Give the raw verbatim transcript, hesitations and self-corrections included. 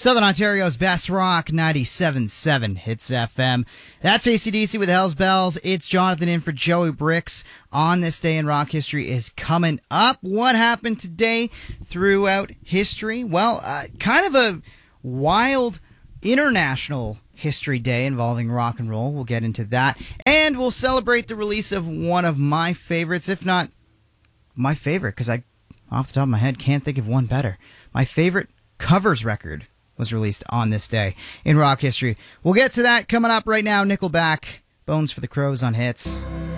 Southern Ontario's best rock, ninety-seven point seven Hits F M. That's A C D C with Hell's Bells. It's Jonathan in for Joey Bricks. On This Day in Rock History is coming up. What happened today throughout history? Well, uh, kind of a wild international history day involving rock and roll. We'll get into that. And we'll celebrate the release of one of my favorites, if not my favorite, because I, off the top of my head, can't think of one better. My favorite covers record was released on this day in rock history. We'll get to that coming up right now. Nickelback, Bones for the Crows on Hits.